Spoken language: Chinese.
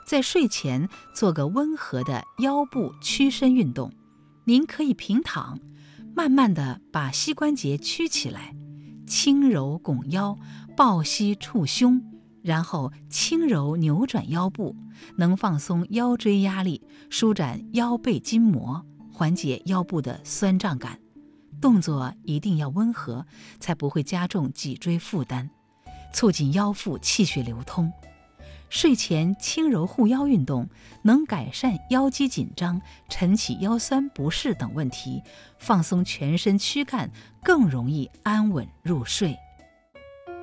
在睡前做个温和的腰部屈伸运动。您可以平躺，慢慢地把膝关节屈起来，轻柔拱腰，抱膝触胸，然后轻柔扭转腰部，能放松腰椎压力，舒展腰背筋膜，缓解腰部的酸胀感。动作一定要温和，才不会加重脊椎负担，促进腰腹气血流通。睡前轻柔护腰运动能改善腰肌紧张、晨起腰酸不适等问题，放松全身躯干，更容易安稳入睡。